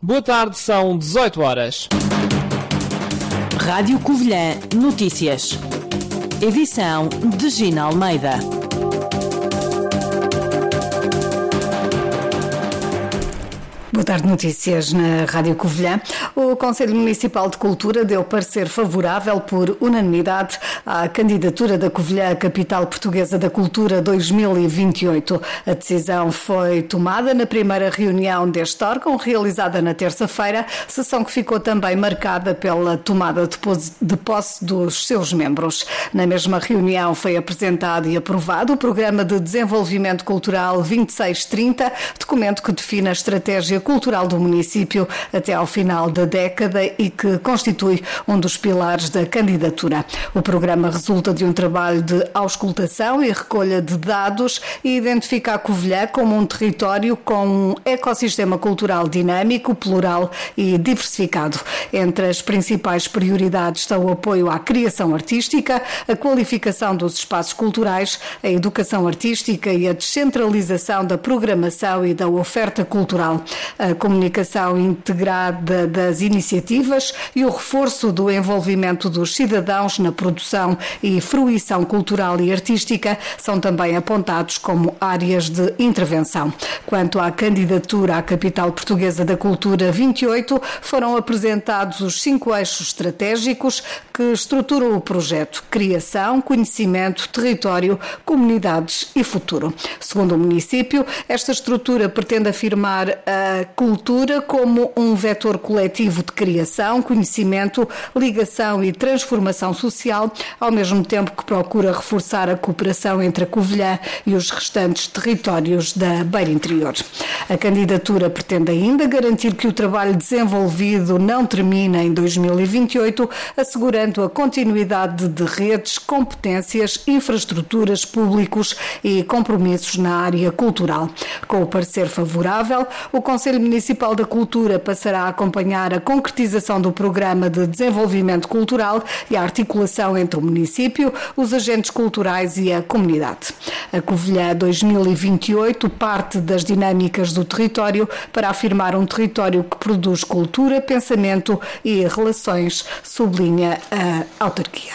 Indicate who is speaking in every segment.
Speaker 1: Boa tarde, são 18 horas.
Speaker 2: Rádio Covilhã Notícias. Edição de Gina Almeida.
Speaker 3: Boa tarde, notícias na Rádio Covilhã. O Conselho Municipal de Cultura deu parecer favorável por unanimidade à candidatura da Covilhã à Capital Portuguesa da Cultura 2028. A decisão foi tomada na primeira reunião deste órgão, realizada na terça-feira, sessão que ficou também marcada pela tomada de posse dos seus membros. Na mesma reunião foi apresentado e aprovado o Programa de Desenvolvimento Cultural 2630, documento que define a estratégia cultural do município até ao final da década e que constitui um dos pilares da candidatura. O programa resulta de um trabalho de auscultação e recolha de dados e identifica a Covilhã como um território com um ecossistema cultural dinâmico, plural e diversificado. Entre as principais prioridades estão o apoio à criação artística, a qualificação dos espaços culturais, a educação artística e a descentralização da programação e da oferta cultural. A comunicação integrada das iniciativas e o reforço do envolvimento dos cidadãos na produção e fruição cultural e artística são também apontados como áreas de intervenção. Quanto à candidatura à Capital Portuguesa da Cultura 28, foram apresentados os 5 eixos estratégicos que estruturam o projeto: criação, conhecimento, território, comunidades e futuro. Segundo o município, esta estrutura pretende afirmar a cultura como um vetor coletivo de criação, conhecimento, ligação e transformação social, ao mesmo tempo que procura reforçar a cooperação entre a Covilhã e os restantes territórios da Beira Interior. A candidatura pretende ainda garantir que o trabalho desenvolvido não termina em 2028, assegurando a continuidade de redes, competências, infraestruturas, públicos e compromissos na área cultural. Com o parecer favorável, o Conselho Municipal da Cultura passará a acompanhar a concretização do Programa de Desenvolvimento Cultural e a articulação entre o município, os agentes culturais e a comunidade. A Covilhã 2028 parte das dinâmicas do território para afirmar um território que produz cultura, pensamento e relações, sublinha a autarquia.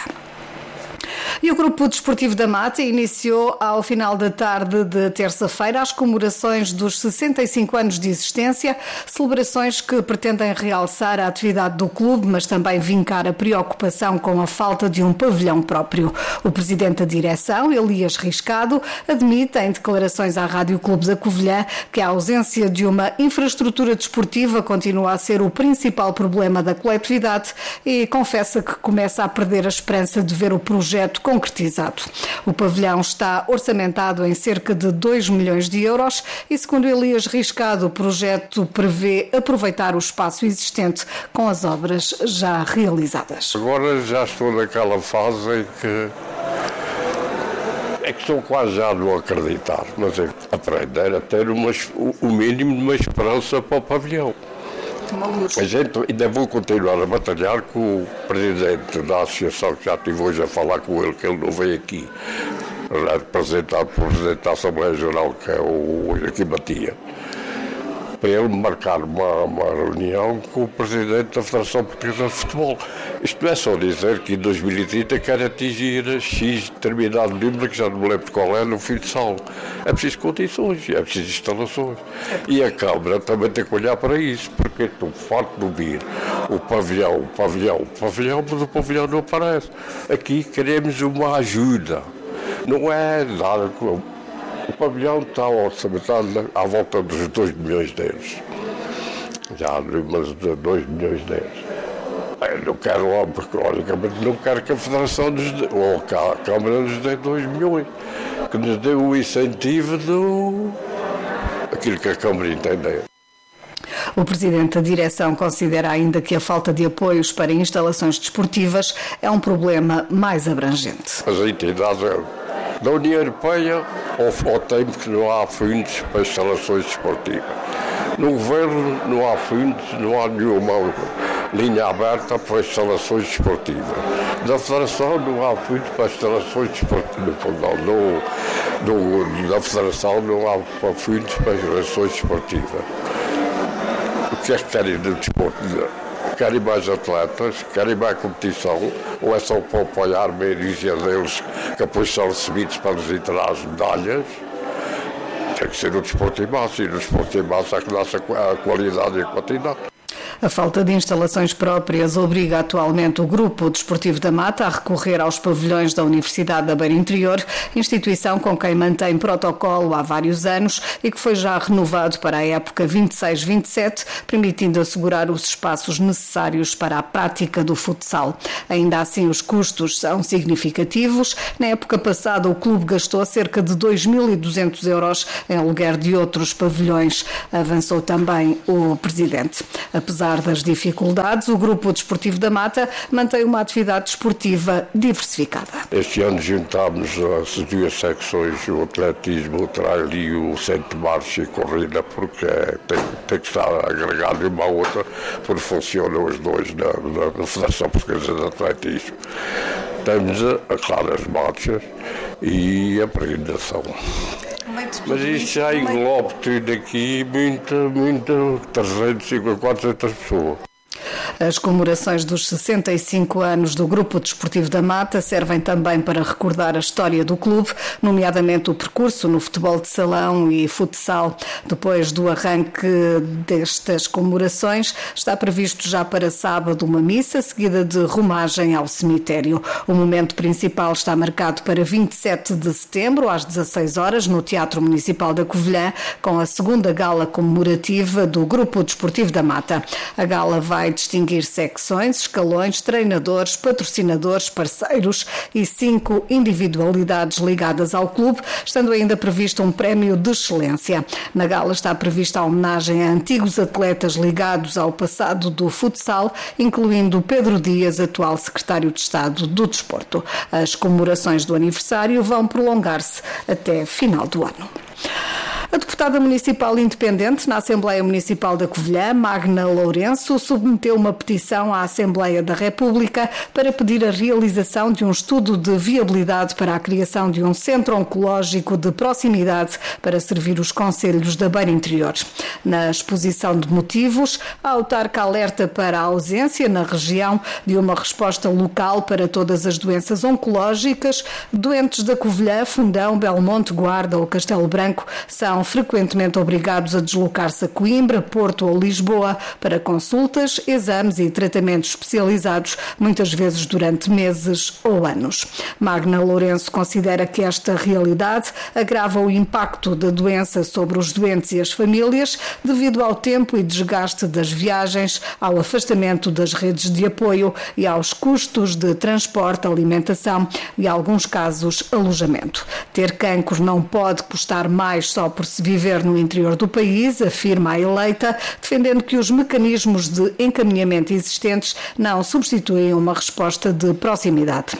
Speaker 3: E o Grupo Desportivo da Mata iniciou ao final da tarde de terça-feira as comemorações dos 65 anos de existência, celebrações que pretendem realçar a atividade do clube, mas também vincar a preocupação com a falta de um pavilhão próprio. O presidente da direção, Elias Riscado, admite em declarações à Rádio Clube da Covilhã que a ausência de uma infraestrutura desportiva continua a ser o principal problema da coletividade e confessa que começa a perder a esperança de ver o projeto concretizado. O pavilhão está orçamentado em cerca de 2 milhões de euros e, segundo Elias Riscado, o projeto prevê aproveitar o espaço existente com as obras já realizadas.
Speaker 4: Agora já estou naquela fase em que estou quase já a não acreditar, mas é aprender a ter o mínimo de uma esperança para o pavilhão. A gente ainda vou continuar a batalhar com o presidente da associação, que já estive hoje a falar com ele, que ele não veio aqui, representado pelo presidente da Assembleia Geral, que é o Joaquim Matia, para ele marcar uma reunião com o presidente da Federação Portuguesa de Futebol. Isto não é só dizer que em 2030 quer atingir X determinado número, que já não me lembro qual é, no fim de saldo. É preciso condições, é preciso instalações. E a Câmara também tem que olhar para isso, porque estou farto de ouvir o pavilhão, mas o pavilhão não aparece. Aqui queremos uma ajuda, não é nada. O pavilhão está orçamentado à volta dos 2 milhões de euros. Já mas de 2 milhões de euros. Eu não quero, porque logicamente não quero que a Federação ou a Câmara nos dê 2 milhões, que nos dê o incentivo daquilo que a Câmara entende.
Speaker 3: O presidente da direção considera ainda que a falta de apoios para instalações desportivas é um problema mais abrangente.
Speaker 4: As entidades da União Europeia, ao tempo que não há fundos para instalações desportivas. No governo não há fundos, não há nenhuma linha aberta para instalações desportivas. Da Federação não há fundos para instalações desportivas. Da Federação não há fundos para instalações desportivas. que querem do desporto? Querem mais atletas, querem mais competição, ou é só para apoiar a maioria deles que depois são recebidos para lhes entrar as medalhas? Tem que ser o desporto em massa, e no desporto em massa é que nasce a qualidade e a quantidade.
Speaker 3: A falta de instalações próprias obriga atualmente o Grupo Desportivo da Mata a recorrer aos pavilhões da Universidade da Beira Interior, instituição com quem mantém protocolo há vários anos e que foi já renovado para a época 26-27, permitindo assegurar os espaços necessários para a prática do futsal. Ainda assim, os custos são significativos. Na época passada, o clube gastou cerca de 2.200 euros em aluguer de outros pavilhões, avançou também o presidente. Apesar das dificuldades, o Grupo Desportivo da Mata mantém uma atividade desportiva diversificada.
Speaker 4: Este ano juntámos as duas secções, o atletismo, o trail e o centro de marcha e corrida, porque tem que estar agregado uma à outra, porque funcionam os dois na Federação Portuguesa de Atletismo. Temos, claro, as marchas e a peregrinação. Mas isto já engloba tudo aqui, muita, 350, 400 pessoas.
Speaker 3: As comemorações dos 65 anos do Grupo Desportivo da Mata servem também para recordar a história do clube, nomeadamente o percurso no futebol de salão e futsal. Depois do arranque destas comemorações, está previsto já para sábado uma missa, seguida de romagem ao cemitério. O momento principal está marcado para 27 de setembro, às 16 horas, no Teatro Municipal da Covilhã, com a segunda gala comemorativa do Grupo Desportivo da Mata. A gala vai distinguir secções, escalões, treinadores, patrocinadores, parceiros e 5 individualidades ligadas ao clube, estando ainda previsto um prémio de excelência. Na gala está prevista a homenagem a antigos atletas ligados ao passado do futsal, incluindo Pedro Dias, atual secretário de Estado do Desporto. As comemorações do aniversário vão prolongar-se até final do ano. A deputada municipal independente na Assembleia Municipal da Covilhã, Magna Lourenço, submeteu uma petição à Assembleia da República para pedir a realização de um estudo de viabilidade para a criação de um centro oncológico de proximidade para servir os concelhos da Beira Interior. Na exposição de motivos, a autarca alerta para a ausência na região de uma resposta local para todas as doenças oncológicas. Doentes da Covilhã, Fundão, Belmonte, Guarda ou Castelo Branco são frequentemente obrigados a deslocar-se a Coimbra, Porto ou Lisboa para consultas, exames e tratamentos especializados, muitas vezes durante meses ou anos. Magna Lourenço considera que esta realidade agrava o impacto da doença sobre os doentes e as famílias devido ao tempo e desgaste das viagens, ao afastamento das redes de apoio e aos custos de transporte, alimentação e, em alguns casos, alojamento. Ter cancro não pode custar mais só por se viver no interior do país, afirma a eleita, defendendo que os mecanismos de encaminhamento existentes não substituem uma resposta de proximidade.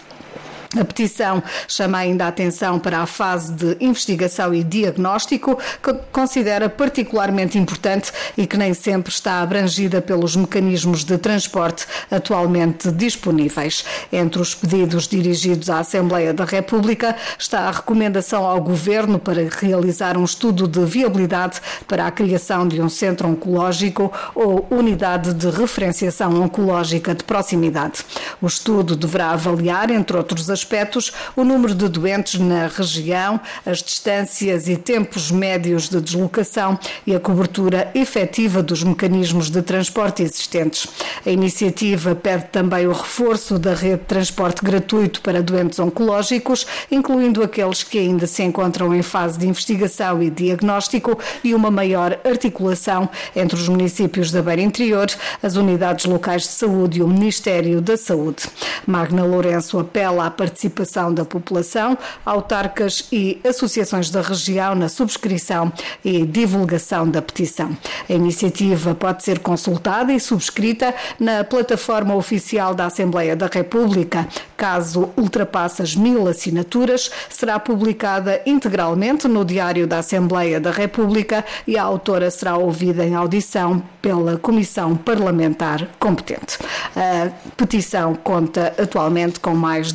Speaker 3: A petição chama ainda a atenção para a fase de investigação e diagnóstico, que considera particularmente importante e que nem sempre está abrangida pelos mecanismos de transporte atualmente disponíveis. Entre os pedidos dirigidos à Assembleia da República está a recomendação ao Governo para realizar um estudo de viabilidade para a criação de um centro oncológico ou unidade de referenciação oncológica de proximidade. O estudo deverá avaliar, entre outros aspectos, o número de doentes na região, as distâncias e tempos médios de deslocação e a cobertura efetiva dos mecanismos de transporte existentes. A iniciativa pede também o reforço da rede de transporte gratuito para doentes oncológicos, incluindo aqueles que ainda se encontram em fase de investigação e diagnóstico, e uma maior articulação entre os municípios da Beira Interior, as unidades locais de saúde e o Ministério da Saúde. Magna Lourenço apela à participação da população, autarcas e associações da região na subscrição e divulgação da petição. A iniciativa pode ser consultada e subscrita na plataforma oficial da Assembleia da República. Caso ultrapasse as 1000 assinaturas, será publicada integralmente no Diário da Assembleia da República e a autora será ouvida em audição pela Comissão Parlamentar competente. A petição conta atualmente com mais de 180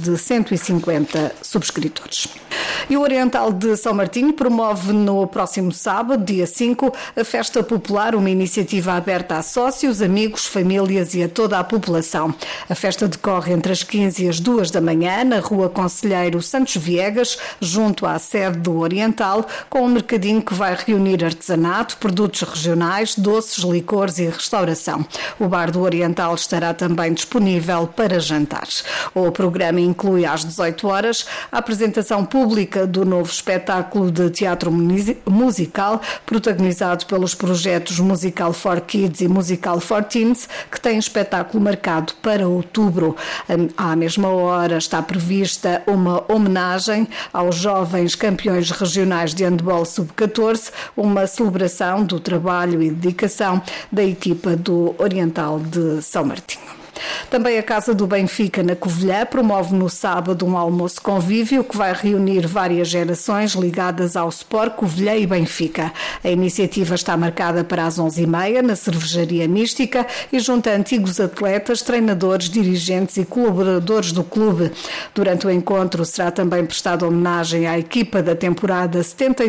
Speaker 3: 150 subscritores. E o Oriental de São Martinho promove no próximo sábado, dia 5, a Festa Popular, uma iniciativa aberta a sócios, amigos, famílias e a toda a população. A festa decorre entre as 15 e as 2 da manhã, na Rua Conselheiro Santos Viegas, junto à sede do Oriental, com um mercadinho que vai reunir artesanato, produtos regionais, doces, licores e restauração. O bar do Oriental estará também disponível para jantares. O programa inclui às 18 horas a apresentação pública do novo espetáculo de teatro musical, protagonizado pelos projetos Musical for Kids e Musical for Teens, que tem espetáculo marcado para outubro. À mesma hora está prevista uma homenagem aos jovens campeões regionais de handball sub-14, uma celebração do trabalho e dedicação da equipa do Oriental de São Martinho. Também a Casa do Benfica, na Covilhã, promove no sábado um almoço convívio que vai reunir várias gerações ligadas ao Sport Covilhã e Benfica. A iniciativa está marcada para as 11h30 na Cervejaria Mística e junta antigos atletas, treinadores, dirigentes e colaboradores do clube. Durante o encontro será também prestada homenagem à equipa da temporada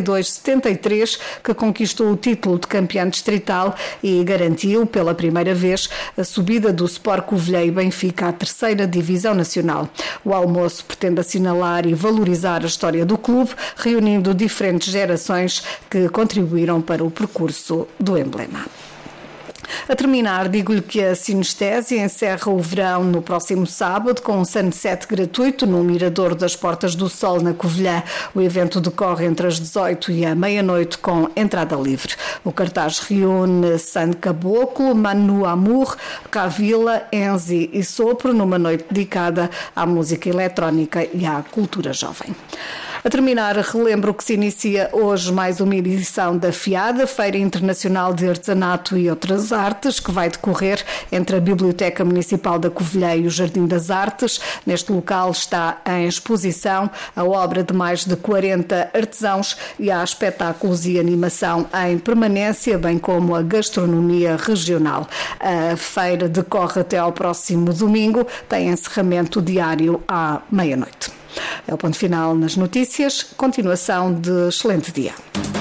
Speaker 3: 72-73 que conquistou o título de campeão distrital e garantiu pela primeira vez a subida do Sport Covilhã e Benfica à 3ª Divisão Nacional. O almoço pretende assinalar e valorizar a história do clube, reunindo diferentes gerações que contribuíram para o percurso do emblema. A terminar, digo-lhe que a Sinestésia encerra o verão no próximo sábado com um sunset gratuito no Mirador das Portas do Sol, na Covilhã. O evento decorre entre as 18 e a meia-noite com entrada livre. O cartaz reúne San Caboclo, Manu Amour, Cavila, Enzi e Sopro numa noite dedicada à música eletrónica e à cultura jovem. A terminar, relembro que se inicia hoje mais uma edição da FIADA, Feira Internacional de Artesanato e Outras Artes, que vai decorrer entre a Biblioteca Municipal da Covilhã e o Jardim das Artes. Neste local está em exposição a obra de mais de 40 artesãos e há espetáculos e animação em permanência, bem como a gastronomia regional. A feira decorre até ao próximo domingo, tem encerramento diário à meia-noite. É o ponto final nas notícias. Continuação de excelente dia.